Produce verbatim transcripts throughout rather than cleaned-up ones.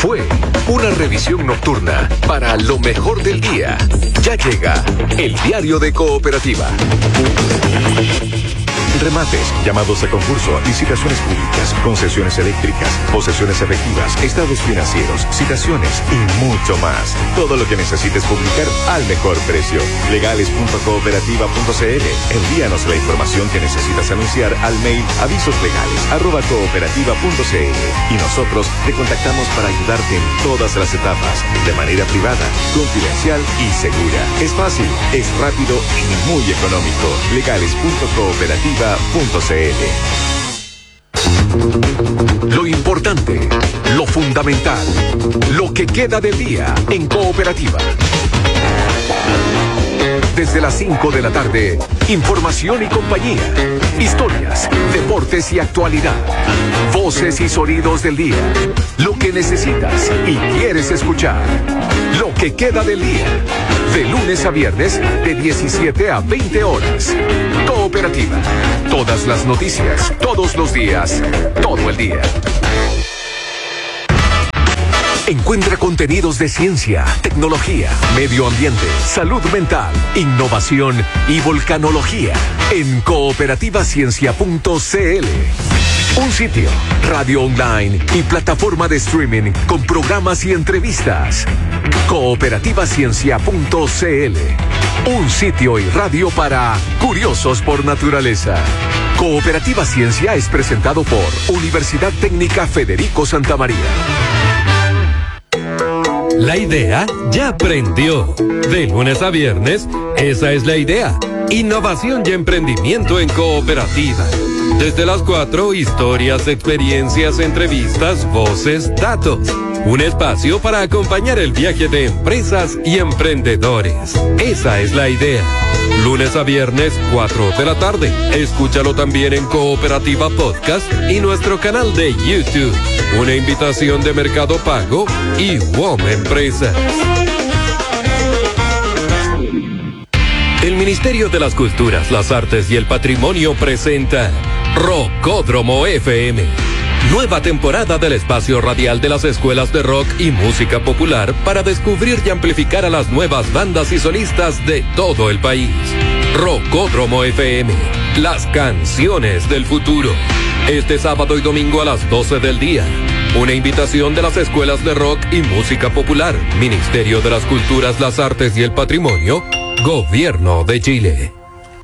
Fue una revisión nocturna para lo mejor del día. Ya llega el diario de Cooperativa. Remates, llamados a concurso, licitaciones públicas, concesiones eléctricas, posesiones efectivas, estados financieros, citaciones y mucho más. Todo lo que necesites publicar al mejor precio. legales punto cooperativa punto c l. Envíanos la información que necesitas anunciar al mail avisoslegales arroba cooperativa punto c l y nosotros te contactamos para ayudarte en todas las etapas, de manera privada, confidencial y segura. Es fácil, es rápido y muy económico. legales punto cooperativa punto c l. Lo importante, lo fundamental, lo que queda del día en Cooperativa. Desde las cinco de la tarde, información y compañía, historias, deportes y actualidad, voces y sonidos del día, lo que necesitas y quieres escuchar, lo que queda del día, de lunes a viernes de diecisiete a veinte horas. Cooperativa, todas las noticias, todos los días, todo el día. Encuentra contenidos de ciencia, tecnología, medio ambiente, salud mental, innovación y volcanología en cooperativa ciencia punto c l. Un sitio, radio online y plataforma de streaming con programas y entrevistas. cooperativa ciencia punto c l. Un sitio y radio para curiosos por naturaleza. Cooperativa Ciencia es presentado por Universidad Técnica Federico Santa María. La idea ya prendió. De lunes a viernes, esa es la idea. Innovación y emprendimiento en Cooperativa. Desde las cuatro, historias, experiencias, entrevistas, voces, datos. Un espacio para acompañar el viaje de empresas y emprendedores. Esa es la idea. Lunes a viernes, cuatro de la tarde. Escúchalo también en Cooperativa Podcast y nuestro canal de YouTube. Una invitación de Mercado Pago y W O M Empresas. El Ministerio de las Culturas, las Artes y el Patrimonio presenta Rockódromo F M. Nueva temporada del espacio radial de las escuelas de rock y música popular para descubrir y amplificar a las nuevas bandas y solistas de todo el país. Rockódromo F M, las canciones del futuro. Este sábado y domingo a las doce del día. Una invitación de las escuelas de rock y música popular, Ministerio de las Culturas, las Artes y el Patrimonio, Gobierno de Chile.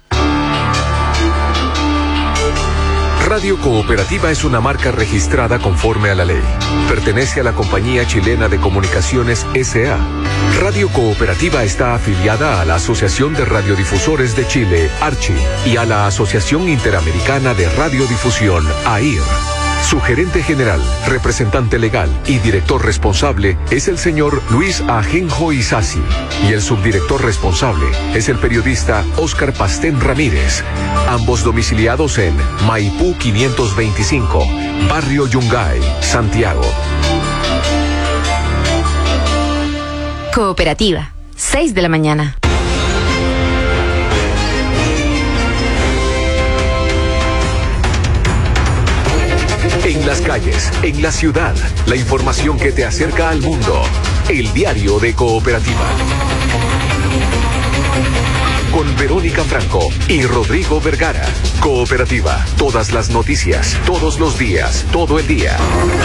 Radio Cooperativa es una marca registrada conforme a la ley. Pertenece a la Compañía Chilena de Comunicaciones S A Radio Cooperativa está afiliada a la Asociación de Radiodifusores de Chile, ARCHI, y a la Asociación Interamericana de Radiodifusión, A I R. Su gerente general, representante legal y director responsable es el señor Luis Ajenjo Isasi, y el subdirector responsable es el periodista Óscar Pastén Ramírez, ambos domiciliados en Maipú quinientos veinticinco, Barrio Yungay, Santiago. Cooperativa, seis de la mañana. En las calles, en la ciudad, la información que te acerca al mundo. El diario de Cooperativa. Con Verónica Franco y Rodrigo Vergara. Cooperativa, todas las noticias, todos los días, todo el día.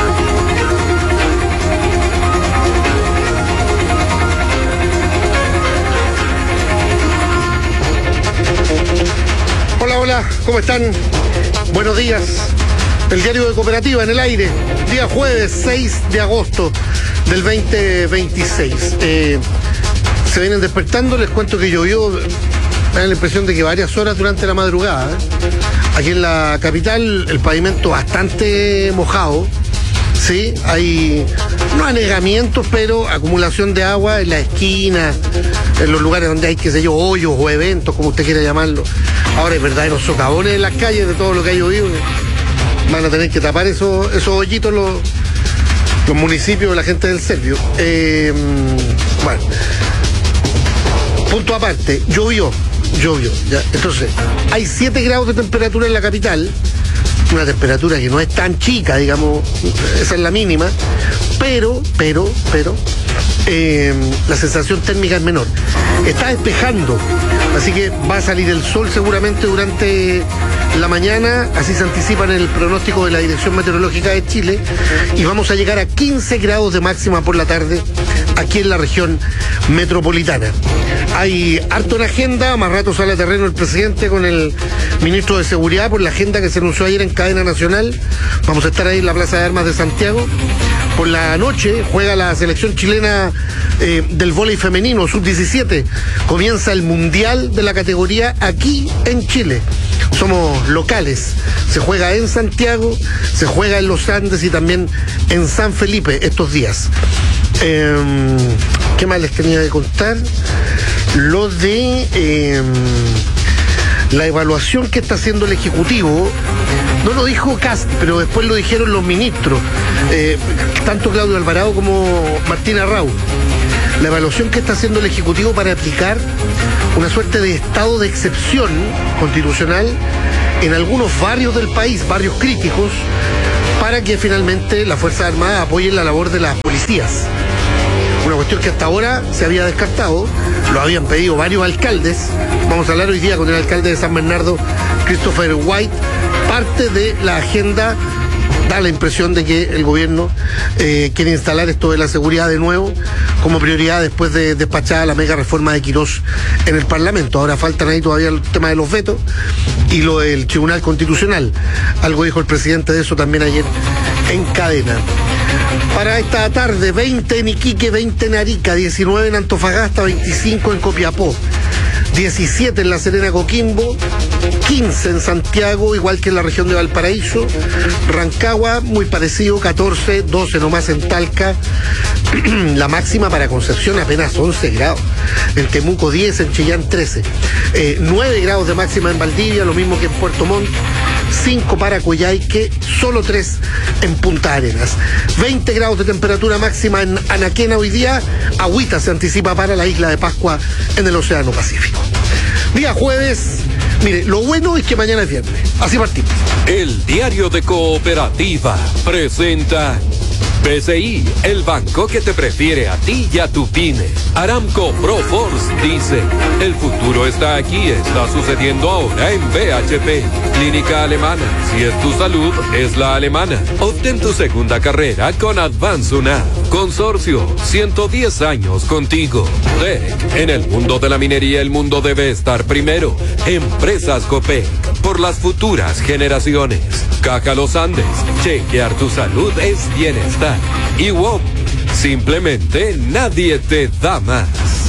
Hola, hola, ¿cómo están? Buenos días. El diario de Cooperativa en el aire, día jueves seis de agosto del veinte veintiséis. Eh, se vienen despertando, les cuento que llovió, me da la impresión de que varias horas durante la madrugada. ¿eh? Aquí en la capital el pavimento bastante mojado, ¿sí? Hay, no anegamientos, pero acumulación de agua en la esquina, en los lugares donde hay, qué sé yo, hoyos o eventos, como usted quiera llamarlo. Ahora hay verdaderos socavones en las calles de todo lo que ha llovido. Van a tener que tapar esos, esos hoyitos los, los municipios, la gente del Servio. Eh, bueno, punto aparte, llovió, llovió. Ya. Entonces, hay siete grados de temperatura en la capital, una temperatura que no es tan chica, digamos, esa es la mínima, pero, pero, pero, eh, la sensación térmica es menor. Está despejando, así que va a salir el sol seguramente durante la mañana, así se anticipa en el pronóstico de la Dirección Meteorológica de Chile, y vamos a llegar a quince grados de máxima por la tarde aquí en la región metropolitana. Hay harto en agenda, más rato sale a terreno el presidente con el ministro de Seguridad por la agenda que se anunció ayer en cadena nacional. Vamos a estar ahí en la Plaza de Armas de Santiago. Por la noche juega la selección chilena eh, del vóley femenino, sub diecisiete. Comienza el mundial de la categoría aquí en Chile. Somos locales. Se juega en Santiago, se juega en Los Andes y también en San Felipe estos días. Eh, ¿Qué más les tenía que contar? Lo de eh, la evaluación que está haciendo el Ejecutivo. No lo dijo Kast, pero después lo dijeron los ministros, eh, tanto Claudio Alvarado como Martín Arrau. La evaluación que está haciendo el Ejecutivo para aplicar una suerte de estado de excepción constitucional en algunos barrios del país, barrios críticos, para que finalmente las Fuerzas Armadas apoyen la labor de las policías. Una cuestión que hasta ahora se había descartado, lo habían pedido varios alcaldes. Vamos a hablar hoy día con el alcalde de San Bernardo, Christopher White. Parte de la agenda da la impresión de que el gobierno eh, quiere instalar esto de la seguridad de nuevo como prioridad después de despachar la mega reforma de Quirós en el Parlamento. Ahora faltan ahí todavía el tema de los vetos y lo del Tribunal Constitucional. Algo dijo el presidente de eso también ayer en cadena. Para esta tarde, veinte en Iquique, veinte en Arica, diecinueve en Antofagasta, veinticinco en Copiapó, diecisiete en La Serena, Coquimbo, quince en Santiago, igual que en la región de Valparaíso, Rancagua, muy parecido, catorce, doce nomás en Talca, la máxima para Concepción apenas once grados, en Temuco diez, en Chillán trece, eh, nueve grados de máxima en Valdivia, lo mismo que en Puerto Montt, cinco para Coyhaique, solo tres en Punta Arenas. veinte grados de temperatura máxima en Anaquena hoy día. Agüita se anticipa para la isla de Pascua en el Océano Pacífico. Día jueves, mire, lo bueno es que mañana es viernes. Así partimos. El Diario de Cooperativa presenta B C I, el banco que te prefiere a ti y a tu pyme. Aramco Proforce dice, el futuro está aquí, está sucediendo ahora en B H P. Clínica Alemana, si es tu salud, es la alemana. Obtén tu segunda carrera con Advansuna. Consorcio, ciento diez años contigo. T E C, en el mundo de la minería el mundo debe estar primero. Empresas Copec, por las futuras generaciones. Caja Los Andes, chequear tu salud es bienestar. Y W O P, simplemente nadie te da más.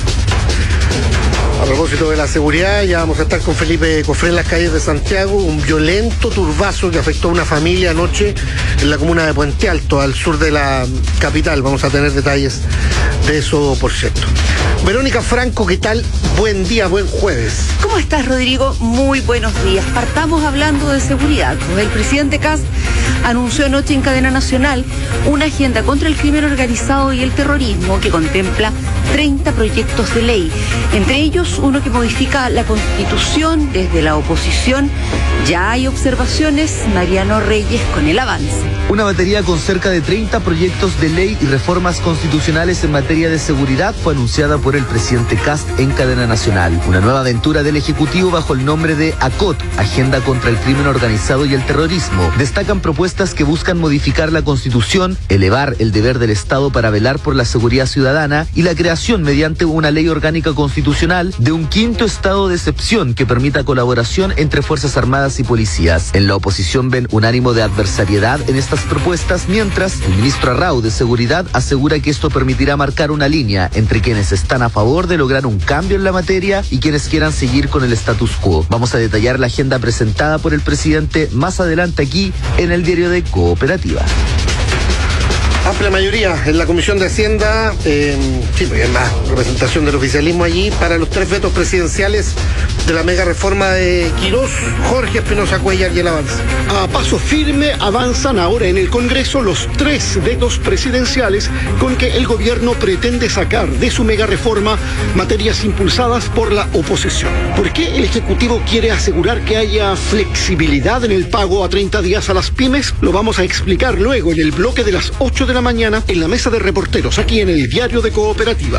A propósito de la seguridad, ya vamos a estar con Felipe Cofré en las calles de Santiago. Un violento turbazo que afectó a una familia anoche en la comuna de Puente Alto, al sur de la capital. Vamos a tener detalles de eso, por cierto. Verónica Franco, ¿qué tal? Buen día, buen jueves. ¿Cómo estás, Rodrigo? Muy buenos días. Partamos hablando de seguridad. Pues el presidente Kast anunció anoche en cadena nacional una agenda contra el crimen organizado y el terrorismo que contempla treinta proyectos de ley. Entre ellos, uno que modifica la Constitución desde la oposición. Ya hay observaciones, Mariano Reyes, con el avance. Una batería con cerca de treinta proyectos de ley y reformas constitucionales en materia de seguridad fue anunciada por el presidente Kast en cadena nacional. Una nueva aventura del Ejecutivo bajo el nombre de ACOT, Agenda contra el Crimen Organizado y el Terrorismo. Destacan propuestas que buscan modificar la Constitución, elevar el deber del Estado para velar por la seguridad ciudadana y la creación mediante una ley orgánica constitucional de un quinto estado de excepción que permita colaboración entre Fuerzas Armadas y policías. En la oposición ven un ánimo de adversariedad en estas propuestas, mientras el ministro Arrau de Seguridad asegura que esto permitirá marcar una línea entre quienes están a favor de lograr un cambio en la materia y quienes quieran seguir con el status quo. Vamos a detallar la agenda presentada por el presidente más adelante aquí en el Diario de Cooperativa. Amplia mayoría en la Comisión de Hacienda, eh, sí, porque hay más representación del oficialismo allí, para los tres vetos presidenciales de la mega reforma de Quirós. Jorge Espinosa Cuellar y el avance. A paso firme avanzan ahora en el Congreso los tres vetos presidenciales con que el gobierno pretende sacar de su mega reforma materias impulsadas por la oposición. ¿Por qué el Ejecutivo quiere asegurar que haya flexibilidad en el pago a treinta días a las pymes? Lo vamos a explicar luego en el bloque de las ocho de de la mañana en la mesa de reporteros, aquí en el Diario de Cooperativa.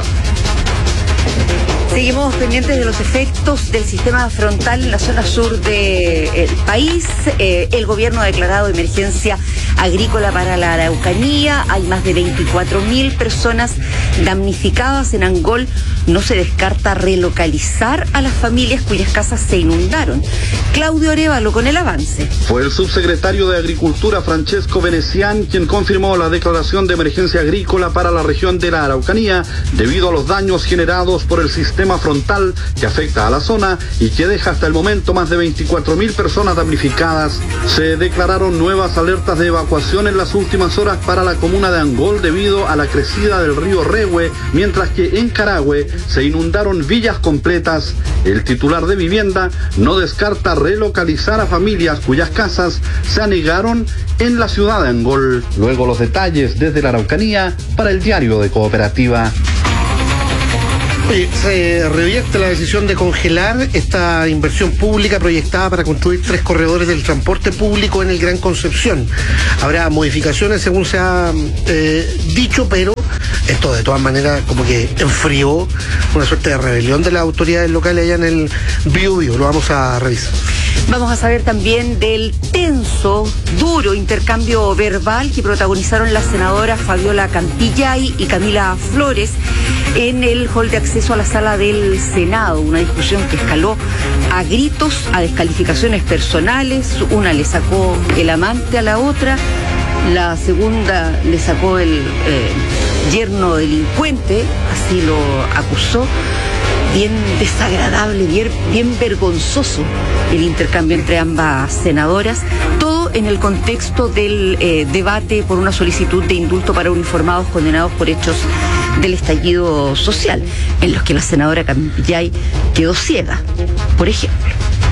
Seguimos pendientes de los efectos del sistema frontal en la zona sur del país. Eh, el gobierno ha declarado emergencia agrícola para la Araucanía. Hay más de veinticuatro mil personas damnificadas en Angol. No se descarta relocalizar a las familias cuyas casas se inundaron. Claudio Arévalo con el avance. Fue el subsecretario de Agricultura, Francesco Venecián, quien confirmó la declaración de emergencia agrícola para la región de la Araucanía debido a los daños generados por el sistema frontal que afecta a la zona y que deja hasta el momento más de veinticuatro mil personas damnificadas. Se declararon nuevas alertas de evacuación en las últimas horas para la comuna de Angol debido a la crecida del río Rehue, mientras que en Carahue se inundaron villas completas. El titular de vivienda no descarta relocalizar a familias cuyas casas se anegaron en la ciudad de Angol. Luego los detalles desde la Araucanía para el Diario de Cooperativa. Oye, se revierte la decisión de congelar esta inversión pública proyectada para construir tres corredores del transporte público en el Gran Concepción. Habrá modificaciones según se ha eh, dicho, pero esto de todas maneras como que enfrió una suerte de rebelión de las autoridades locales allá en el Biobío. Lo vamos a revisar. Vamos a saber también del tenso, duro intercambio verbal que protagonizaron las senadoras Fabiola Campillay y Camila Flores en el hall de acceso a la sala del Senado. Una discusión que escaló a gritos, a descalificaciones personales. Una le sacó el amante a la otra, la segunda le sacó el eh, yerno delincuente, así lo acusó. Bien desagradable, bien, bien vergonzoso el intercambio entre ambas senadoras, todo en el contexto del eh, debate por una solicitud de indulto para uniformados condenados por hechos del estallido social, en los que la senadora Campillay quedó ciega, por ejemplo.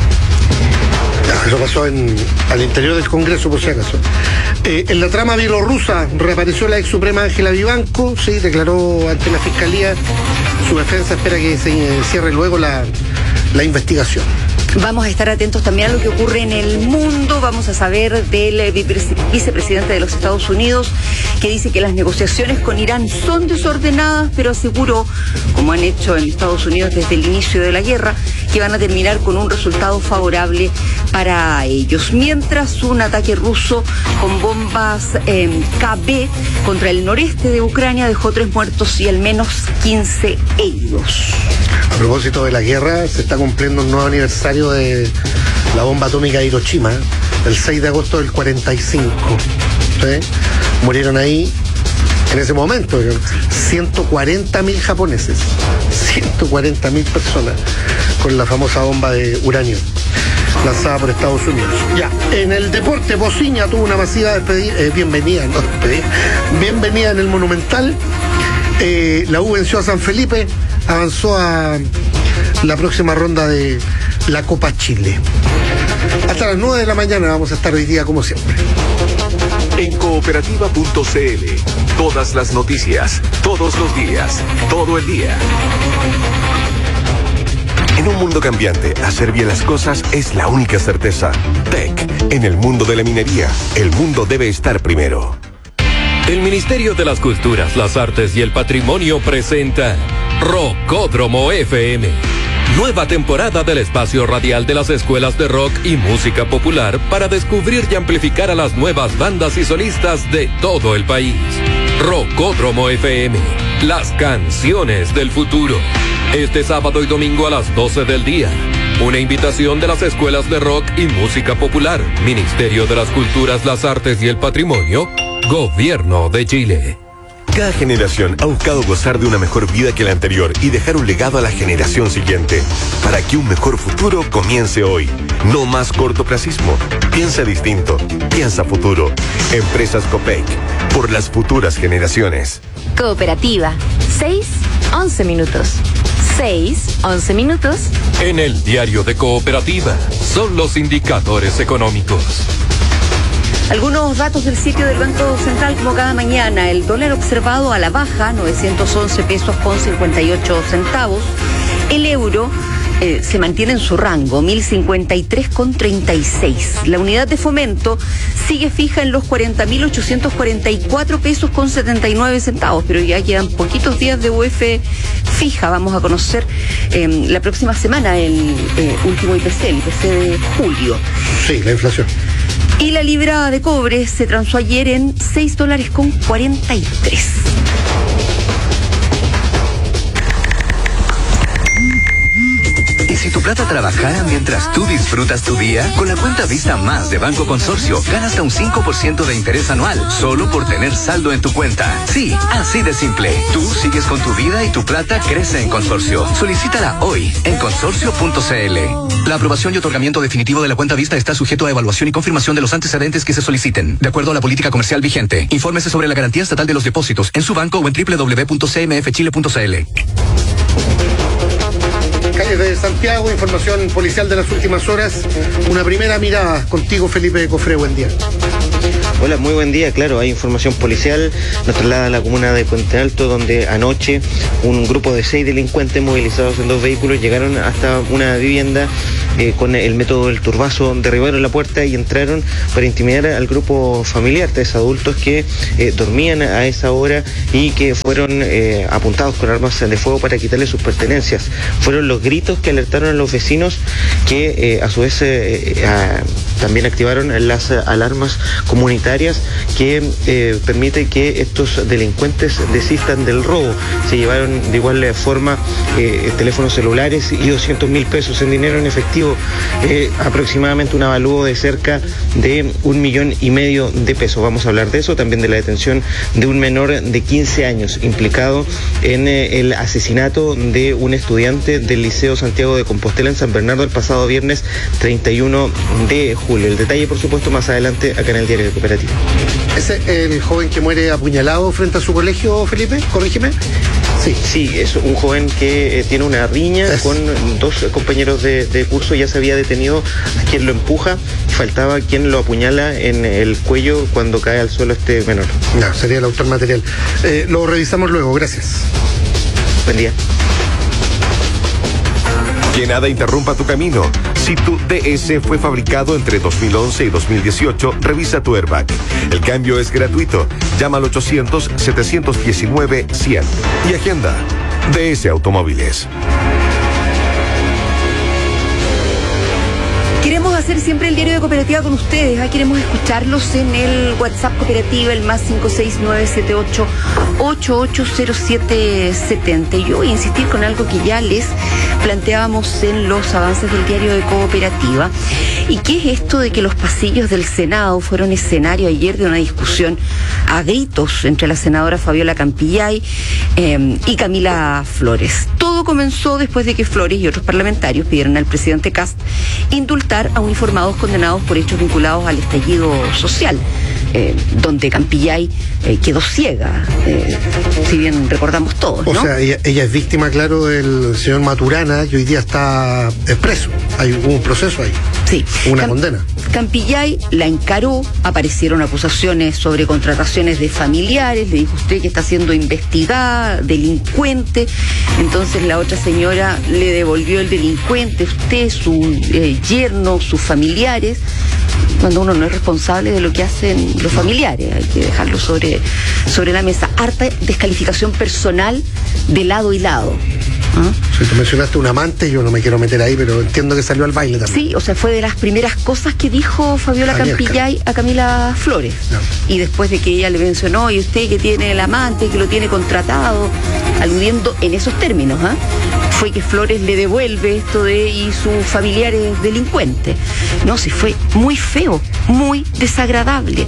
Eso pasó en, al interior del Congreso, por si acaso. Eh, en la trama bielorrusa reapareció la ex suprema Ángela Vivanco, sí, declaró ante la Fiscalía. Su defensa espera que se cierre luego la, la investigación. Vamos a estar atentos también a lo que ocurre en el mundo. Vamos a saber del vicepresidente de los Estados Unidos, que dice que las negociaciones con Irán son desordenadas, pero aseguró, como han hecho en Estados Unidos desde el inicio de la guerra, que van a terminar con un resultado favorable para ellos. Mientras, un ataque ruso con bombas eh, K B contra el noreste de Ucrania dejó tres muertos y al menos quince heridos. A propósito de la guerra, se está cumpliendo un nuevo aniversario de la bomba atómica de Hiroshima, el seis de agosto del cuarenta y cinco. ¿Sí? Murieron ahí, en ese momento, ciento cuarenta mil japoneses, ciento cuarenta mil personas, con la famosa bomba de uranio lanzada por Estados Unidos. Ya, en el deporte, Bociña tuvo una masiva despedida, eh, bienvenida, ¿no? Despedida, bienvenida en el Monumental. Eh, la U venció a San Felipe, avanzó a la próxima ronda de la Copa Chile. Hasta las nueve de la mañana vamos a estar hoy día como siempre. En cooperativa punto c l, todas las noticias, todos los días, todo el día. En un mundo cambiante, hacer bien las cosas es la única certeza. T E C, en el mundo de la minería, el mundo debe estar primero. El Ministerio de las Culturas, las Artes y el Patrimonio presenta Rocódromo F M. Nueva temporada del espacio radial de las escuelas de rock y música popular para descubrir y amplificar a las nuevas bandas y solistas de todo el país. Rocódromo F M, las canciones del futuro. Este sábado y domingo a las doce del día. Una invitación de las escuelas de rock y música popular, Ministerio de las Culturas, las Artes y el Patrimonio, Gobierno de Chile. Cada generación ha buscado gozar de una mejor vida que la anterior y dejar un legado a la generación siguiente. Para que un mejor futuro comience hoy. No más cortoplacismo. Piensa distinto. Piensa futuro. Empresas Copec. Por las futuras generaciones. Cooperativa. seis, once minutos. seis, once minutos. En el Diario de Cooperativa son los indicadores económicos. Algunos datos del sitio del Banco Central, como cada mañana. El dólar observado a la baja, novecientos once pesos con cincuenta y ocho centavos. El euro eh, se mantiene en su rango, mil cincuenta y tres con treinta y seis. La unidad de fomento sigue fija en los cuarenta mil ochocientos cuarenta y cuatro pesos con setenta y nueve centavos, pero ya quedan poquitos días de U F fija. Vamos a conocer eh, la próxima semana el eh, último I P C, el I P C de julio. Sí, la inflación. Y la libra de cobre se transó ayer en seis dólares con cuarenta y tres. ¿Y si tu plata trabajara mientras tú disfrutas tu día? Con la cuenta Vista Más de Banco Consorcio, gana hasta un cinco por ciento de interés anual, solo por tener saldo en tu cuenta. Sí, así de simple. Tú sigues con tu vida y tu plata crece en Consorcio. Solicítala hoy en consorcio punto c l. La aprobación y otorgamiento definitivo de la cuenta Vista está sujeto a evaluación y confirmación de los antecedentes que se soliciten, de acuerdo a la política comercial vigente. Infórmese sobre la garantía estatal de los depósitos en su banco o en doble u doble u doble u punto c m f chile punto c l. Calles de Santiago, información policial de las últimas horas. Una primera mirada contigo, Felipe Cofré, buen día. Hola, muy buen día. Claro, hay información policial. Nos traslada a la comuna de Puente Alto, donde anoche un grupo de seis delincuentes movilizados en dos vehículos llegaron hasta una vivienda eh, con el método del turbazo. Derribaron la puerta y entraron para intimidar al grupo familiar, tres adultos que eh, dormían a esa hora y que fueron eh, apuntados con armas de fuego para quitarles sus pertenencias. Fueron los gritos que alertaron a los vecinos, que eh, a su vez eh, eh, a, también activaron las alarmas comunitarias que eh, permite que estos delincuentes desistan del robo. Se llevaron de igual forma eh, teléfonos celulares y doscientos mil pesos en dinero en efectivo, eh, aproximadamente un avalúo de cerca de un millón y medio de pesos. Vamos a hablar de eso, también de la detención de un menor de quince años implicado en eh, el asesinato de un estudiante del Liceo Santiago de Compostela en San Bernardo el pasado viernes treinta y uno de julio. El detalle, por supuesto, más adelante acá en el Diario de Cooperativa. ¿Ese es el joven que muere apuñalado frente a su colegio, Felipe? Corrígeme. Sí. Sí, es un joven que eh, tiene una riña es. con dos compañeros de, de curso. Ya se había detenido a quien lo empuja, faltaba quien lo apuñala en el cuello cuando cae al suelo este menor. No, sería el autor material. Eh, lo revisamos luego, gracias. Buen día. Que nada interrumpa tu camino. Si tu D S fue fabricado entre dos mil once y dos mil dieciocho, revisa tu airbag. El cambio es gratuito. Llama al ochocientos, setecientos diecinueve, cien. Y agenda. D S Automóviles. Queremos hacer siempre el Diario de Cooperativa con ustedes. ¿eh? Queremos escucharlos en el WhatsApp Cooperativa, el más cinco seis nueve siete ocho ocho ocho cero siete siete cero. Yo voy a insistir con algo que ya les planteábamos en los avances del Diario de Cooperativa. ¿Y qué es esto de que los pasillos del Senado fueron escenario ayer de una discusión a gritos entre la senadora Fabiola Campillay eh, y Camila Flores? Todo comenzó después de que Flores y otros parlamentarios pidieron al presidente Kast indultar a uniformados condenados por hechos vinculados al estallido social, eh, donde Campillay eh, quedó ciega, eh, si bien recordamos todos, ¿no? O sea, ella, ella es víctima, claro, del señor Maturana, que hoy día está preso. Hay hubo un proceso ahí. Sí. Una Cam- condena. Campillay la encaró, aparecieron acusaciones sobre contrataciones de familiares, le dijo usted que está siendo investigada, delincuente. Entonces la otra señora le devolvió el delincuente, usted, su eh, yerno, sus familiares, cuando uno no es responsable de lo que hacen los familiares, hay que dejarlo sobre, sobre la mesa. Harta descalificación personal de lado y lado. ¿Ah? Si tú mencionaste un amante, yo no me quiero meter ahí, pero entiendo que salió al baile también. Sí, o sea, fue de las primeras cosas que dijo Fabiola Javier Campillay a Camila Flores. No. Y después de que ella le mencionó, y usted que tiene el amante, que lo tiene contratado, aludiendo en esos términos, ¿ah? Fue que Flores le devuelve esto de y sus familiares delincuentes. No, sí, fue muy feo, muy desagradable.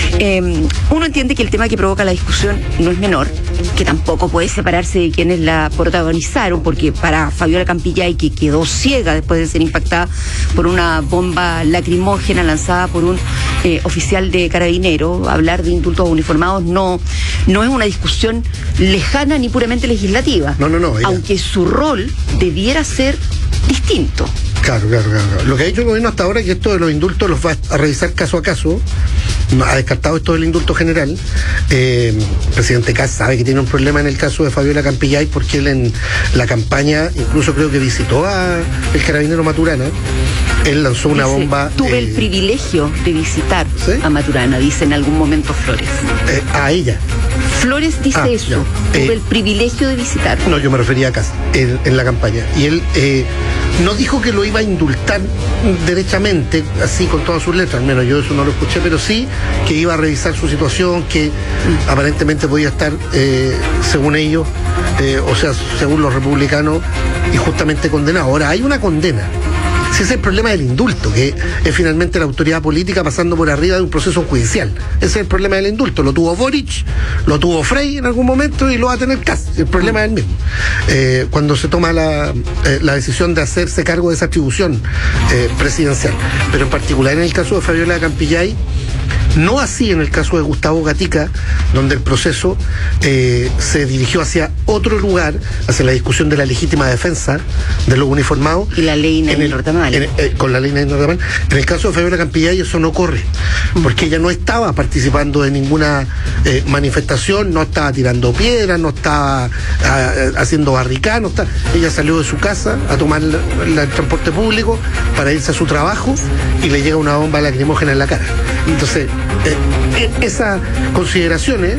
Eh, uno entiende que el tema que provoca la discusión no es menor, que tampoco puede separarse de quienes la protagonizaron, porque para Fabiola Campillay, que quedó ciega después de ser impactada por una bomba lacrimógena lanzada por un eh, oficial de Carabinero, hablar de indultos uniformados no, no es una discusión lejana ni puramente legislativa. No, no, no. Ella... Aunque su rol debiera ser distinto. Claro, claro, claro. Lo que ha hecho el gobierno hasta ahora es que esto de los indultos los va a revisar caso a caso ha descartado esto del indulto general. Eh, el presidente Kast sabe que tiene un problema en el caso de Fabiola Campillay, porque él en la campaña incluso creo que visitó a el carabinero Maturana. Él lanzó una dice, bomba. Tuve eh, el privilegio de visitar ¿sí? a Maturana, dice en algún momento Flores. Eh, a ella. Flores dice ah, eso. Ya. Tuve Eh, el privilegio de visitar. No, yo me refería a Kast en, en la campaña. Y él eh, no dijo que lo iba a indultar derechamente, así con todas sus letras, al menos yo eso no lo escuché, pero sí que iba a revisar su situación, que mm. aparentemente podía estar, eh, según ellos, eh, o sea, según los republicanos, injustamente condenado. Ahora, hay una condena. Si ese es el problema del indulto, que es finalmente la autoridad política pasando por arriba de un proceso judicial. Ese es el problema del indulto. Lo tuvo Boric, lo tuvo Frey en algún momento y lo va a tener Kast. El problema es el mismo. Eh, cuando se toma la, eh, la decisión de hacerse cargo de esa atribución eh, presidencial. Pero en particular en el caso de Fabiola Campillay, no así en el caso de Gustavo Gatica, donde el proceso eh, se dirigió hacia otro lugar, hacia la discusión de la legítima defensa de los uniformados. Y la ley Nain Nortamal. Eh, con la ley Nain Nortamal. En el caso de Fabiola Campillay eso no corre, porque ella no estaba participando de ninguna eh, manifestación, no estaba tirando piedras, no estaba a, a, haciendo barricadas, no está, ella salió de su casa a tomar la, la, el transporte público para irse a su trabajo y le llega una bomba lacrimógena en la cara. Entonces, eh, esas consideraciones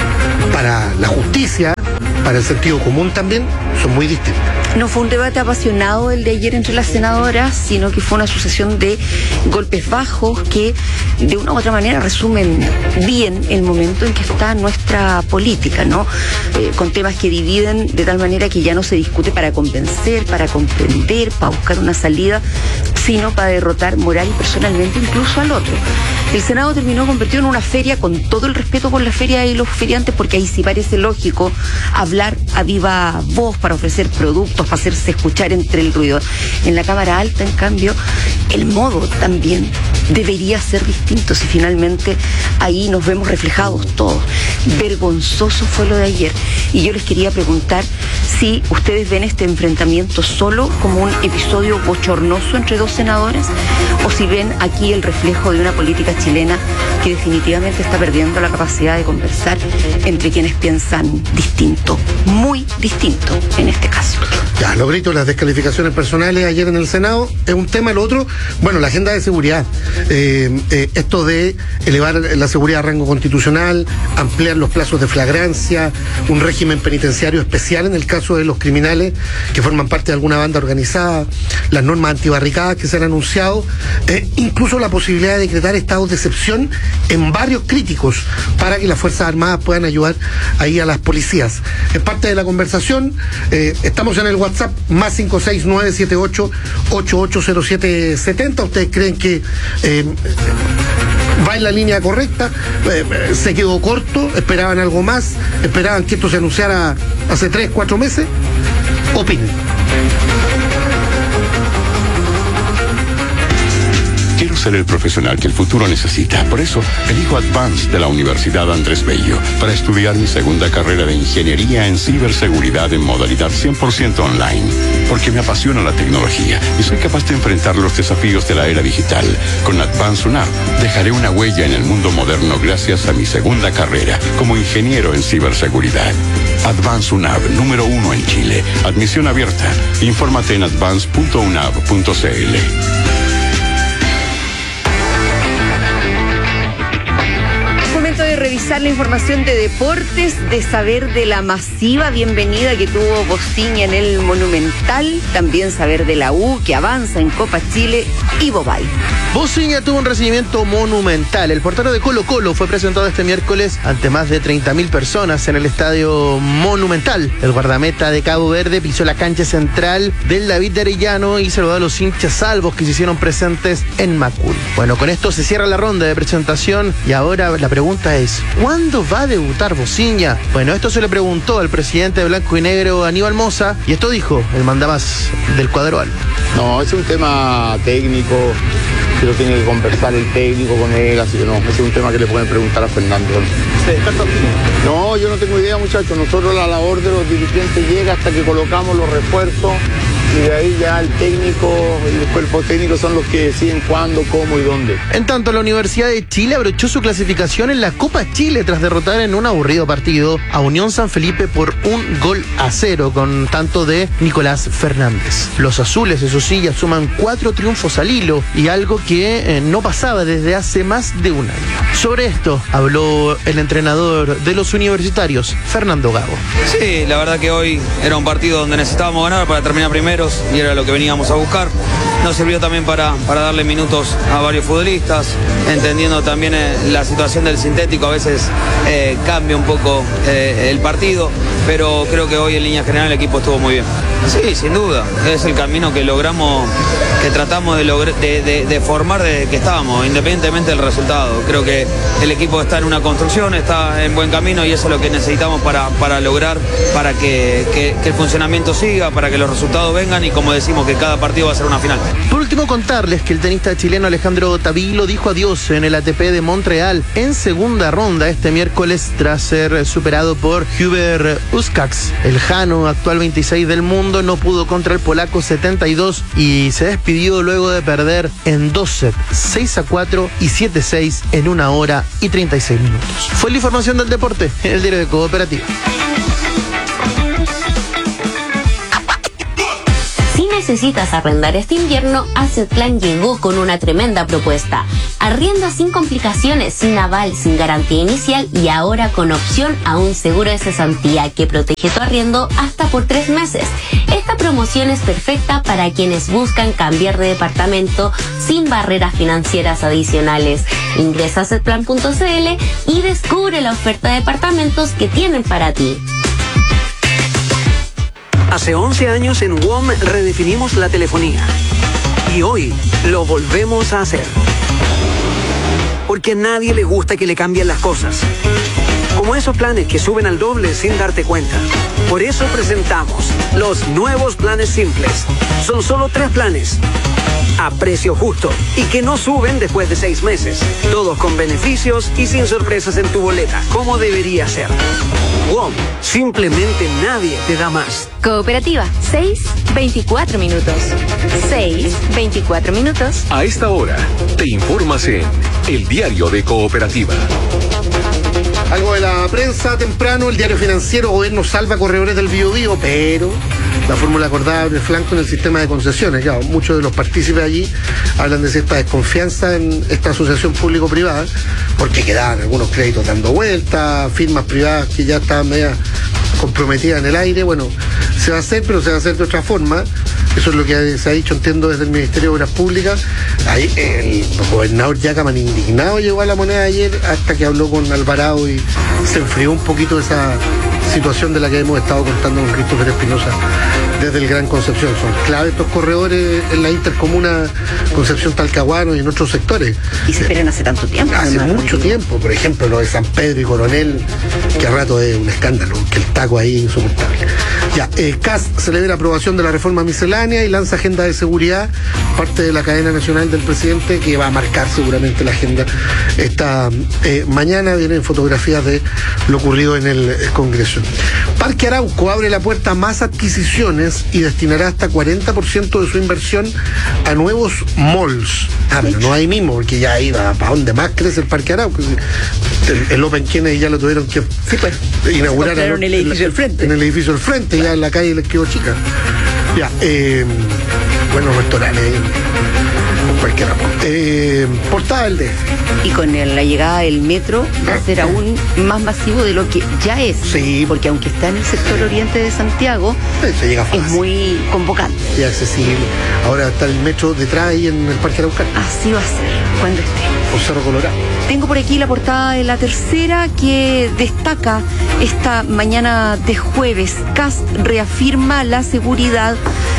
para la justicia, para el sentido común también, son muy distintas. No fue un debate apasionado el de ayer entre las senadoras, sino que fue una sucesión de golpes bajos que de una u otra manera resumen bien el momento en que está nuestra política, ¿no? Eh, con temas que dividen de tal manera que ya no se discute para convencer, para comprender, para buscar una salida, sino para derrotar moral y personalmente incluso al otro. El Senado terminó convertido en una feria, con todo el respeto por la feria y los feriantes, porque ahí sí parece lógico hablar a viva voz para ofrecer productos, para hacerse escuchar entre el ruido. En la Cámara Alta, en cambio, el modo también debería ser distinto, si finalmente ahí nos vemos reflejados todos. Vergonzoso fue lo de ayer. Y yo les quería preguntar si ustedes ven este enfrentamiento solo como un episodio bochornoso entre dos senadores, o si ven aquí el reflejo de una política chilena que definitivamente está perdiendo la capacidad de conversar entre quienes piensan distinto, muy distinto en este caso. Ya, los gritos, las descalificaciones personales ayer en el Senado es un tema. Lo otro, bueno, la agenda de seguridad. Eh, eh, esto de elevar la seguridad a rango constitucional, ampliar los plazos de flagrancia, un régimen penitenciario especial en el caso de los criminales que forman parte de alguna banda organizada, las normas antibarricadas que se han anunciado, eh, incluso la posibilidad de decretar estados de excepción en barrios críticos para que las Fuerzas Armadas puedan ayudar ahí a las policías. Es parte de la conversación. Eh, estamos en el WhatsApp más cinco seis nueve siete ocho ocho ocho cero siete siete cero. ¿Ustedes creen que eh, va en la línea correcta? Eh, ¿Se quedó corto? ¿Esperaban algo más? ¿Esperaban que esto se anunciara hace tres, cuatro meses? Opinen. Quiero ser el profesional que el futuro necesita. Por eso, elijo Advance de la Universidad Andrés Bello para estudiar mi segunda carrera de ingeniería en ciberseguridad en modalidad cien por ciento online. Porque me apasiona la tecnología y soy capaz de enfrentar los desafíos de la era digital. Con Advance UNAV dejaré una huella en el mundo moderno gracias a mi segunda carrera como ingeniero en ciberseguridad. Advance UNAV, número uno en Chile. Admisión abierta. Infórmate en advance punto unav punto c l. De revisar la información de deportes, de saber de la masiva bienvenida que tuvo Bociña en el Monumental, también saber de la U que avanza en Copa Chile y Bobay. Bociña tuvo un recibimiento monumental. El portero de Colo Colo fue presentado este miércoles ante más de treinta mil personas en el Estadio Monumental. El guardameta de Cabo Verde pisó la cancha central del David de Arellano y saludó a los hinchas salvos que se hicieron presentes en Macul. Bueno, con esto se cierra la ronda de presentación y ahora la pregunta es: ¿cuándo va a debutar Bociña? Bueno, esto se le preguntó al presidente de Blanco y Negro, Aníbal Mosa, y esto dijo el mandamás del cuadro alto. No, es un tema técnico, que lo tiene que conversar el técnico con él, así que no, ese es un tema que le pueden preguntar a Fernando. No, yo no tengo idea, muchachos. Nosotros la labor de los dirigentes llega hasta que colocamos los refuerzos y de ahí ya el técnico y el cuerpo técnico son los que deciden cuándo, cómo y dónde. En tanto, la Universidad de Chile abrochó su clasificación en la Copa Chile tras derrotar en un aburrido partido a Unión San Felipe por un gol a cero con tanto de Nicolás Fernández. Los azules, eso sí, ya suman cuatro triunfos al hilo y algo que eh, no pasaba desde hace más de un año. Sobre esto habló el entrenador de los universitarios, Fernando Gago. Sí, la verdad que hoy era un partido donde necesitábamos ganar para terminar primeros y era lo que veníamos a buscar. Nos sirvió también para, para darle minutos a varios futbolistas, entendiendo también eh, la situación del sintético, a veces eh, cambia un poco eh, el partido, pero creo que hoy en línea general el equipo estuvo muy bien. Sí, sin duda, es el camino que logramos, que tratamos de, logr- de, de, de formar desde que estábamos, independientemente del resultado. Creo que el equipo está en una construcción, está en buen camino y eso es lo que necesitamos para, para lograr, para que, que, que el funcionamiento siga, para que los resultados vengan y como decimos que cada partido va a ser una final. Por último, contarles que el tenista chileno Alejandro Tavilo dijo adiós en el A T P de Montreal en segunda ronda este miércoles tras ser superado por Hubert Hurkacz. El jano, actual veintiséis del mundo, no pudo contra el polaco setenta y dos y se despidió luego de perder en dos sets, seis a cuatro y siete a seis en una hora y treinta y seis minutos. Fue la información del deporte en el diario de Cooperativa. Si necesitas arrendar este invierno, Asset Plan llegó con una tremenda propuesta. Arrienda sin complicaciones, sin aval, sin garantía inicial y ahora con opción a un seguro de cesantía que protege tu arriendo hasta por tres meses. Esta promoción es perfecta para quienes buscan cambiar de departamento sin barreras financieras adicionales. Ingresa a asset plan punto c l y descubre la oferta de departamentos que tienen para ti. Hace once años en W O M redefinimos la telefonía y hoy lo volvemos a hacer. Porque a nadie le gusta que le cambien las cosas. Como esos planes que suben al doble sin darte cuenta. Por eso presentamos los nuevos planes simples. Son solo tres planes a precio justo y que no suben después de seis meses. Todos con beneficios y sin sorpresas en tu boleta, como debería ser. W O M, simplemente nadie te da más. Cooperativa, seis, veinticuatro minutos. seis, veinticuatro minutos. A esta hora, te informas en El Diario de Cooperativa. Algo de la prensa temprano, el diario financiero, gobierno salva corredores del Biobío, pero la fórmula acordada abre flanco en el sistema de concesiones. Ya, muchos de los partícipes allí hablan de cierta desconfianza en esta asociación público-privada, porque quedaban algunos créditos dando vueltas, firmas privadas que ya estaban media comprometidas en el aire. Bueno, se va a hacer, pero se va a hacer de otra forma. Eso es lo que se ha dicho, entiendo, desde el Ministerio de Obras Públicas. Ahí el gobernador Yacaman, indignado, llegó a La Moneda ayer hasta que habló con Alvarado y se enfrió un poquito esa situación de la que hemos estado contando con Christopher Espinosa desde el Gran Concepción. Son clave estos corredores en la intercomuna Concepción-Talcahuano y en otros sectores. Y se esperan hace tanto tiempo. Hace además, mucho tiempo. Por ejemplo, lo de San Pedro y Coronel, que a rato es un escándalo, que el taco ahí es insoportable. Ya, eh, C A S celebra aprobación de la reforma miscelánea y lanza agenda de seguridad, parte de la cadena nacional del presidente, que va a marcar seguramente la agenda esta eh, mañana. Vienen fotografías de lo ocurrido en el, el Congreso. Parque Arauco abre la puerta a más adquisiciones y destinará hasta cuarenta por ciento de su inversión a nuevos malls. Ah, pero no ahí mismo, porque ya iba para donde más crece el Parque Arauco. El, el Open Kennedy ya lo tuvieron que sí, pues, inaugurar en el edificio del frente. En el edificio del frente, claro. Ya en la calle les quedó chica. Ya, eh, buenos restaurantes. Cualquier eh, portada del D F. Y con el, la llegada del metro va a ser aún más masivo de lo que ya es. Sí. Porque aunque está en el sector oriente de Santiago, se llega fácil. Es muy convocante. Y accesible. Ahora está el metro detrás ahí en el Parque Araucano. Así va a ser cuando esté. Por Cerro Colorado. Tengo por aquí la portada de La Tercera que destaca esta mañana de jueves. C A S reafirma la seguridad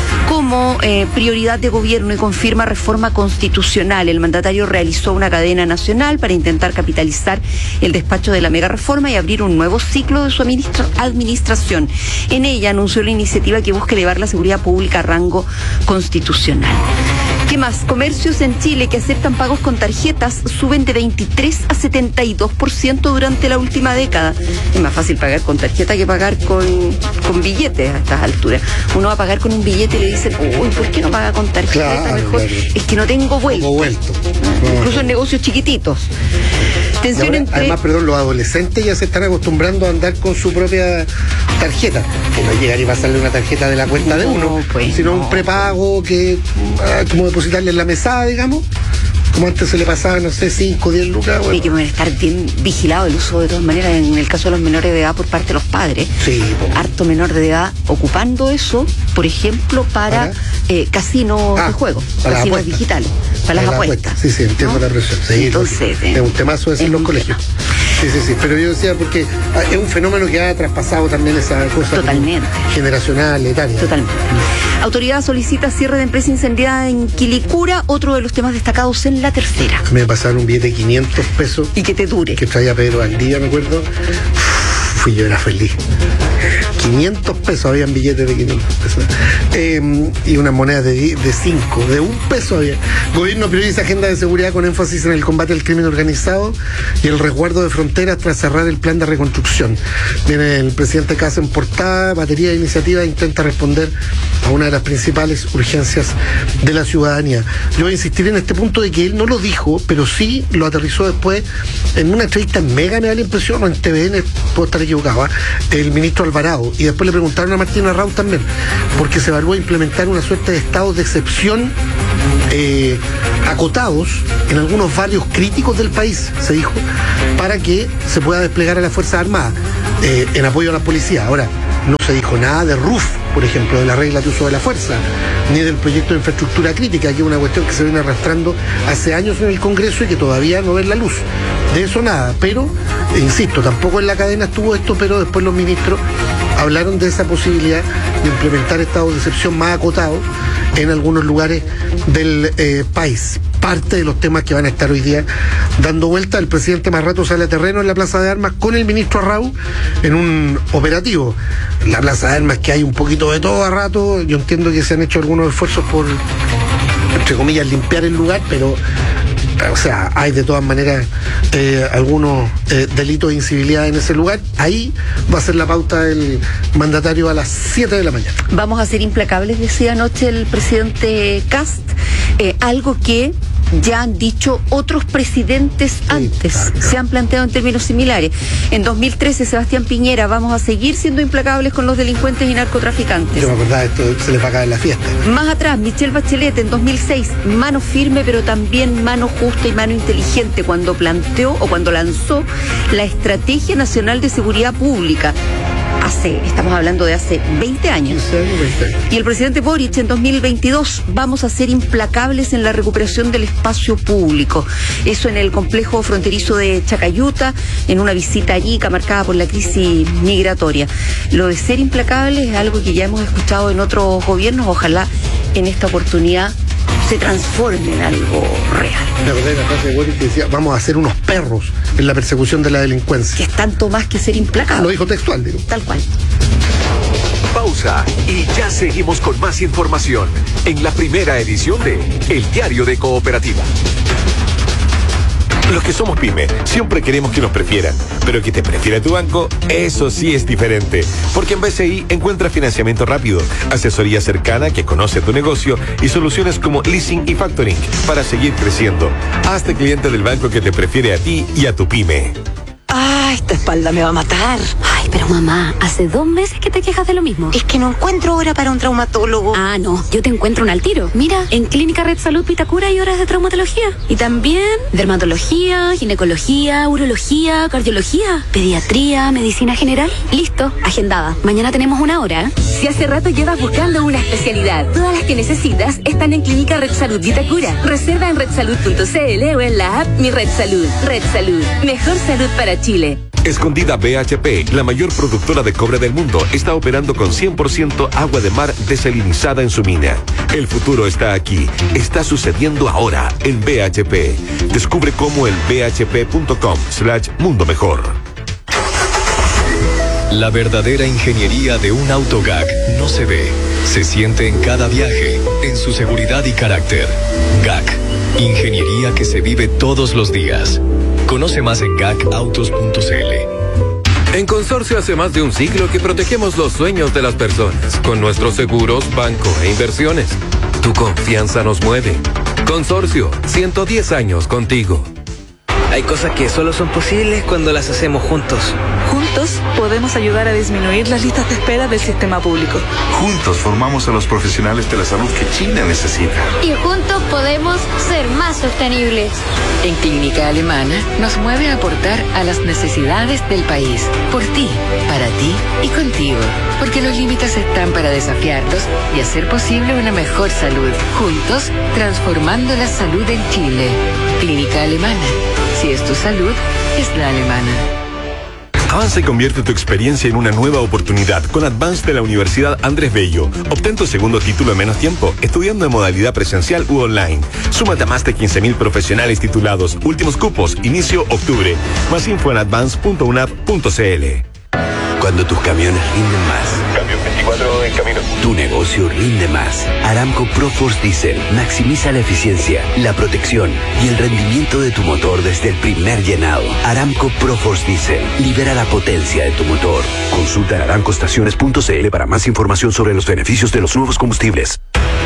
como eh, prioridad de gobierno y confirma reforma constitucional. El mandatario realizó una cadena nacional para intentar capitalizar el despacho de la mega reforma y abrir un nuevo ciclo de su administra- administración. En ella anunció la iniciativa que busca elevar la seguridad pública a rango constitucional. ¿Qué más? Comercios en Chile que aceptan pagos con tarjetas suben de veintitrés a setenta y dos por ciento durante la última década. Es más fácil pagar con tarjeta que pagar con, con billetes a estas alturas. Uno va a pagar con un billete y le dicen, uy, ¿por qué no paga con tarjeta? Claro, Mejor claro. es que no tengo vuelto. vuelto. No, Incluso no. en negocios chiquititos. Tensión Ahora, entre... Además, perdón, los adolescentes ya se están acostumbrando a andar con su propia tarjeta. Que no llegar y pasarle una tarjeta de la cuenta de uno, pues, sino no. un prepago que, ah, como depositarle en la mesada, digamos. Como antes se le pasaba, no sé, cinco o diez lucas. Bueno. Hay que estar bien vigilado el uso de todas maneras en el caso de los menores de edad por parte de los padres. Sí, po. Harto menor de edad ocupando eso, por ejemplo, para, ¿Para? Eh, casinos Ah, de juego, para las casinos apuestas. digitales, para, Para las la apuestas. apuesta. Sí, sí, entiendo ¿no? la presión. Sí, Entonces, es un temazo eso en los colegios. Sí, sí, sí. Pero yo decía, porque ah, es un fenómeno que ha traspasado también esa cosa Totalmente. generacional, etaria. Totalmente. Autoridad solicita cierre de empresa incendiada en Quilicura, otro de los temas destacados en La Tercera. Me pasaron un billete de quinientos pesos. Y que te dure. Que traía Pedro al día, me acuerdo. Fui yo, era feliz. quinientos pesos habían billetes de quinientos pesos. Eh, y unas monedas de cinco, de un peso había. Gobierno prioriza agenda de seguridad con énfasis en el combate al crimen organizado y el resguardo de fronteras tras cerrar el plan de reconstrucción. Viene el presidente Kast en portada, batería de iniciativas, intenta responder a una de las principales urgencias de la ciudadanía. Yo voy a insistir en este punto de que él no lo dijo, pero sí lo aterrizó después en una entrevista en Mega, me da la impresión, o en T V N, puedo estar equivocado, ¿eh? El ministro Alvarado. Y después le preguntaron a Martín Arrau también, porque se evaluó implementar una suerte de estados de excepción eh, acotados en algunos barrios críticos del país, se dijo, para que se pueda desplegar a las Fuerzas Armadas eh, en apoyo a la policía. Ahora, no se dijo nada de R U F, por ejemplo, de la regla de uso de la fuerza, ni del proyecto de infraestructura crítica, que es una cuestión que se viene arrastrando hace años en el Congreso y que todavía no ve la luz. De eso nada, pero, insisto, tampoco en la cadena estuvo esto, pero después los ministros hablaron de esa posibilidad de implementar estados de excepción más acotados en algunos lugares del eh, país. Parte de los temas que van a estar hoy día dando vuelta. El presidente más rato sale a terreno en la Plaza de Armas con el ministro Arrau en un operativo. En la Plaza de Armas que hay un poquito de todo a rato. Yo entiendo que se han hecho algunos esfuerzos por, entre comillas, limpiar el lugar, pero o sea, hay de todas maneras eh, algunos eh, delitos de incivilidad en ese lugar. Ahí va a ser la pauta del mandatario a las siete de la mañana. Vamos a ser implacables, decía anoche el presidente Kast, eh, algo que ya han dicho otros presidentes antes, sí, claro. Se han planteado en términos similares. En dos mil trece, Sebastián Piñera, vamos a seguir siendo implacables con los delincuentes y narcotraficantes. Yo me acordaba de esto, se les va a caer la fiesta. Más atrás, Michelle Bachelet, en dos mil seis, mano firme, pero también mano justa y mano inteligente, cuando planteó o cuando lanzó la Estrategia Nacional de Seguridad Pública. Hace, estamos hablando de hace veinte años. Y el presidente Boric en dos mil veintidós, vamos a ser implacables en la recuperación del espacio público. Eso en el complejo fronterizo de Chacayuta, en una visita a Arica marcada por la crisis migratoria. Lo de ser implacables es algo que ya hemos escuchado en otros gobiernos. Ojalá en esta oportunidad se transforme en algo real. Me acordé de la frase de Boric que decía, vamos a ser unos perros en la persecución de la delincuencia. Que es tanto más que ser implacable. Lo dijo textual, digo. Tal cual. Pausa y ya seguimos con más información en la primera edición de El Diario de Cooperativa. Los que somos pyme siempre queremos que nos prefieran, pero que te prefiera tu banco, eso sí es diferente. Porque en B C I encuentras financiamiento rápido, asesoría cercana que conoce tu negocio y soluciones como leasing y factoring para seguir creciendo. Hazte cliente del banco que te prefiere a ti y a tu pyme. Ah, esta espalda me va a matar. Ay, pero mamá, hace dos meses que te quejas de lo mismo. Es que no encuentro hora para un traumatólogo. Ah, no, yo te encuentro un al tiro. Mira, en Clínica Red Salud Vitacura hay horas de traumatología. Y también dermatología, ginecología, urología, cardiología, pediatría, medicina general. Listo, agendada. Mañana tenemos una hora. Si hace rato llevas buscando una especialidad, todas las que necesitas están en Clínica Red Salud Vitacura. Reserva en redsalud punto c l o en la app Mi Red Salud. Red Salud, mejor salud para Chile. Escondida B H P, la mayor productora de cobre del mundo, está operando con cien por ciento agua de mar desalinizada en su mina. El futuro está aquí, está sucediendo ahora en B H P. Descubre cómo en b h p punto com slash mundo mejor. La verdadera ingeniería de un auto G A C no se ve, se siente en cada viaje, en su seguridad y carácter. G A C, ingeniería que se vive todos los días. Conoce más en gacautos punto c l. En Consorcio hace más de un siglo que protegemos los sueños de las personas con nuestros seguros, banco e inversiones. Tu confianza nos mueve. Consorcio, ciento diez años contigo. Hay cosas que solo son posibles cuando las hacemos juntos. Juntos podemos ayudar a disminuir las listas de espera del sistema público. Juntos formamos a los profesionales de la salud que Chile necesita. Y juntos podemos ser más sostenibles. En Clínica Alemana nos mueve a aportar a las necesidades del país. Por ti, para ti y contigo. Porque los límites están para desafiarlos y hacer posible una mejor salud. Juntos, transformando la salud en Chile. Clínica Alemana. Si es tu salud, es la alemana. Avanza y convierte tu experiencia en una nueva oportunidad con Advance de la Universidad Andrés Bello. Obtén tu segundo título en menos tiempo, estudiando en modalidad presencial u online. Súmate a más de quince mil profesionales titulados. Últimos cupos, inicio octubre. Más info en advance punto unap punto cl. Cuando tus camiones rinden más. Camión veinticuatro en camino. Tu negocio rinde más. Aramco ProForce Diesel maximiza la eficiencia, la protección y el rendimiento de tu motor desde el primer llenado. Aramco ProForce Diesel libera la potencia de tu motor. Consulta en aramco estaciones punto cl para más información sobre los beneficios de los nuevos combustibles.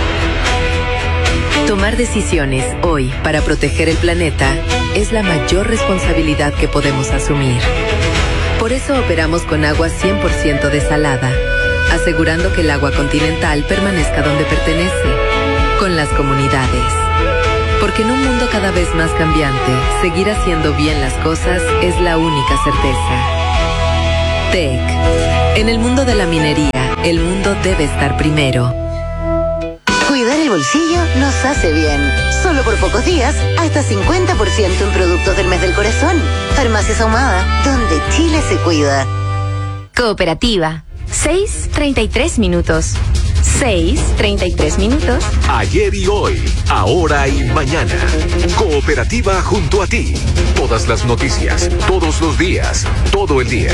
Tomar decisiones hoy para proteger el planeta es la mayor responsabilidad que podemos asumir. Por eso operamos con agua cien por ciento desalada, asegurando que el agua continental permanezca donde pertenece, con las comunidades. Porque en un mundo cada vez más cambiante, seguir haciendo bien las cosas es la única certeza. T E C. En el mundo de la minería, el mundo debe estar primero. Cuidar el bolsillo nos hace bien. Solo por pocos días, hasta cincuenta por ciento en productos del mes del corazón. Farmacias Ahumada, donde Chile se cuida. Cooperativa, seis treinta y tres minutos. seis treinta y tres minutos. Ayer y hoy, ahora y mañana. Cooperativa junto a ti. Todas las noticias, todos los días, todo el día.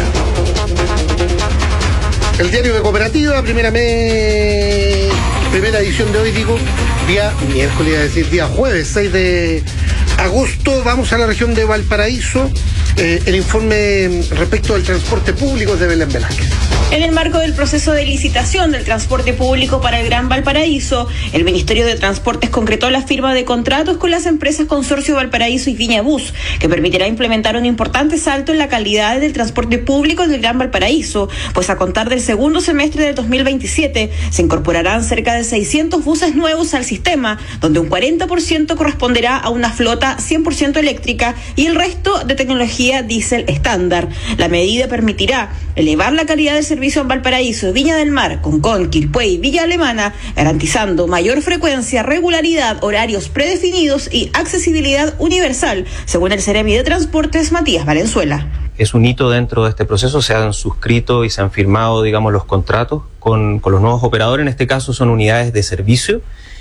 El diario de Cooperativa, primera me... primera edición de hoy, digo, día miércoles, es decir, día jueves, seis de agosto. Vamos a la región de Valparaíso. Eh, el informe respecto al transporte público de Belén Velázquez. En el marco del proceso de licitación del transporte público para el Gran Valparaíso, el Ministerio de Transportes concretó la firma de contratos con las empresas Consorcio Valparaíso y Viña Bus, que permitirá implementar un importante salto en la calidad del transporte público del Gran Valparaíso, pues a contar del segundo semestre del dos mil veintisiete se incorporarán cerca de seiscientos buses nuevos al sistema, donde un cuarenta por ciento corresponderá a una flota cien por ciento eléctrica y el resto de tecnología diésel estándar. La medida permitirá elevar la calidad del servicio en Valparaíso, Viña del Mar, Concón, Quilpué y Villa Alemana, garantizando mayor frecuencia, regularidad, horarios predefinidos y accesibilidad universal, según el Ceremi de Transportes Matías Valenzuela. Es un hito dentro de este proceso, se han suscrito y se han firmado, digamos, los contratos con, con los nuevos operadores, en este caso son unidades de servicio,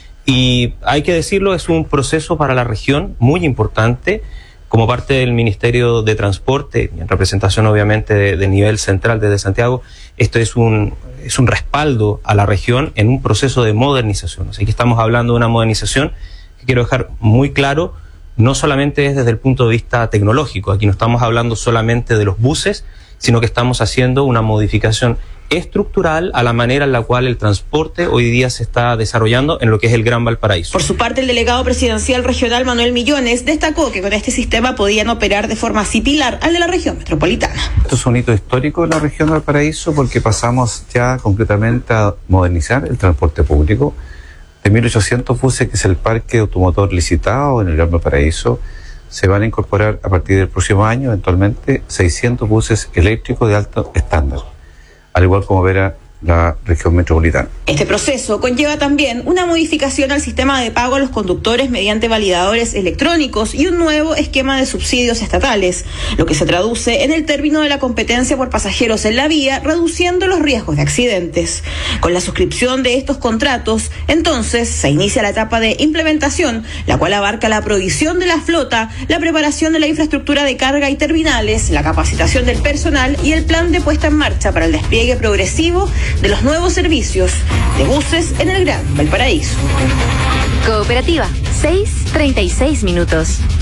y hay que decirlo, es un proceso para la región muy importante. Como parte del Ministerio de Transporte, en representación obviamente de, de nivel central desde Santiago, esto es un, es un respaldo a la región en un proceso de modernización. Así que estamos hablando de una modernización que quiero dejar muy claro, no solamente es desde el punto de vista tecnológico, aquí no estamos hablando solamente de los buses, sino que estamos haciendo una modificación estructural a la manera en la cual el transporte hoy día se está desarrollando en lo que es el Gran Valparaíso. Por su parte, el delegado presidencial regional Manuel Millones destacó que con este sistema podían operar de forma similar al de la región metropolitana. Esto es un hito histórico en la región de Valparaíso porque pasamos ya concretamente a modernizar el transporte público. De mil ochocientos buses, que es el parque automotor licitado en el Gran Valparaíso, se van a incorporar a partir del próximo año eventualmente seiscientos buses eléctricos de alto estándar, al igual como verá la región metropolitana. Este proceso conlleva también una modificación al sistema de pago a los conductores mediante validadores electrónicos y un nuevo esquema de subsidios estatales, lo que se traduce en el término de la competencia por pasajeros en la vía, reduciendo los riesgos de accidentes. Con la suscripción de estos contratos, entonces, se inicia la etapa de implementación, la cual abarca la provisión de la flota, la preparación de la infraestructura de carga y terminales, la capacitación del personal y el plan de puesta en marcha para el despliegue progresivo de los nuevos servicios de buses en el Gran Valparaíso. Cooperativa, seis treinta y seis minutos.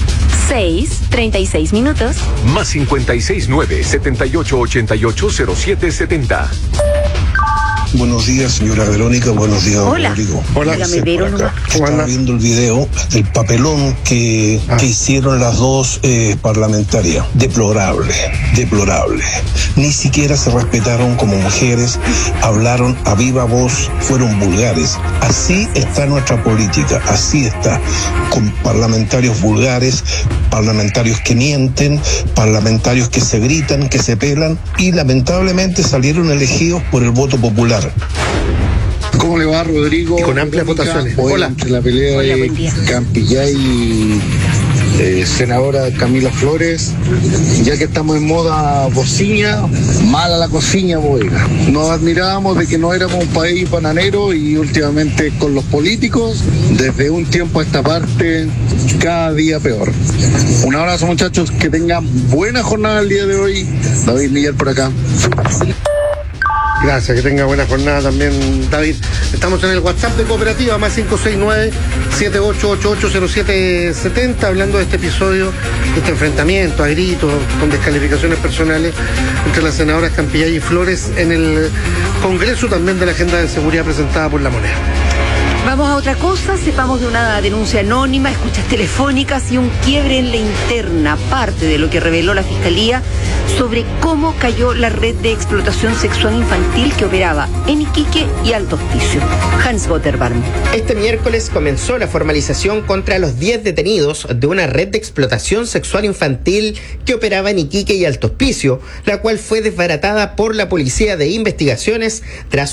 seis, treinta y seis minutos. Más cincuenta y seis nueve, setenta y ocho ochenta y ocho, cero siete setenta. Buenos días, señora Verónica. Buenos días, Hola. Rodrigo. Hola. Dígame, Vero, Por acá. nomás. Estaba viendo el video del papelón que, Ah. que hicieron las dos eh, parlamentarias. Deplorable, deplorable. Ni siquiera se respetaron como mujeres, hablaron a viva voz, fueron vulgares. Así está nuestra política, así está. Con parlamentarios vulgares, parlamentarios que mienten, parlamentarios que se gritan, que se pelan y lamentablemente salieron elegidos por el voto popular. ¿Cómo le va, Rodrigo? Y con amplias votaciones. Hoy, Hola. entre la pelea Hola, de buen día. Campillay y eh, senadora Camila Flores, ya que estamos en moda bociña, mala la cocina, boiga. Nos admirábamos de que no éramos un país bananero y últimamente con los políticos, desde un tiempo a esta parte, cada día peor. Un abrazo, muchachos, que tengan buena jornada el día de hoy. David Miguel por acá. Gracias, que tenga buena jornada también, David. Estamos en el WhatsApp de Cooperativa, más cinco seis nueve, siete ocho ocho ocho, cero siete siete cero, hablando de este episodio, de este enfrentamiento a gritos, con descalificaciones personales entre las senadoras Campillay y Flores en el Congreso, también de la agenda de seguridad presentada por La Moneda. Vamos a otra cosa, sepamos de una denuncia anónima, escuchas telefónicas y un quiebre en la interna, parte de lo que reveló la Fiscalía sobre cómo cayó la red de explotación sexual infantil que operaba en Iquique y Alto Hospicio. Hans Gotterbarn. Este miércoles comenzó la formalización contra los diez detenidos de una red de explotación sexual infantil que operaba en Iquique y Alto Hospicio, la cual fue desbaratada por la Policía de Investigaciones tras